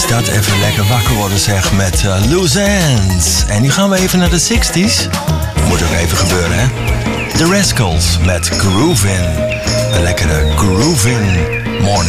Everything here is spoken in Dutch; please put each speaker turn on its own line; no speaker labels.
Dat even lekker wakker worden zeg met Loose Ends. En nu gaan we even naar de 60s. Moet ook even gebeuren hè. The Rascals met Groovin'. Een lekkere Groovin' Morning.